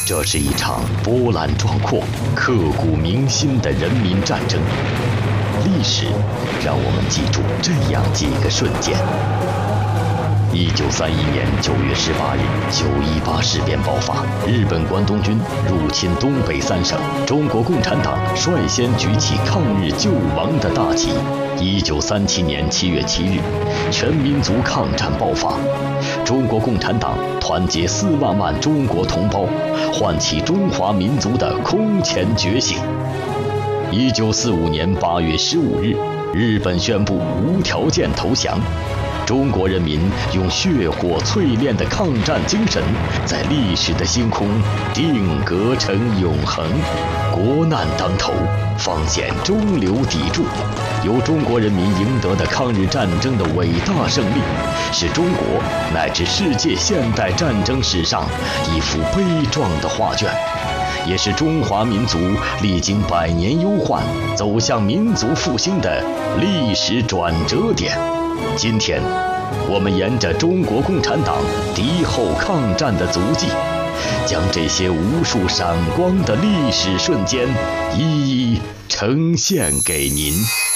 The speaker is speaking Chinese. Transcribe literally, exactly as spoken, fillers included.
这是一场波澜壮阔、刻骨铭心的人民战争。历史让我们记住这样几个瞬间：一九三一年九月十八日，九一八事变爆发，日本关东军入侵东北三省，中国共产党率先举起抗日救亡的大旗。一九三七年七月七日，全民族抗战爆发，中国共产党团结四万万中国同胞，唤起中华民族的空前觉醒。一九四五年八月十五日，日本宣布无条件投降。中国人民用血火淬炼的抗战精神，在历史的星空定格成永恒。国难当头，方显中流砥柱。由中国人民赢得的抗日战争的伟大胜利，是中国乃至世界现代战争史上一幅悲壮的画卷，也是中华民族历经百年忧患，走向民族复兴的历史转折点。今天，我们沿着中国共产党敌后抗战的足迹，将这些无数闪光的历史瞬间一一呈现给您。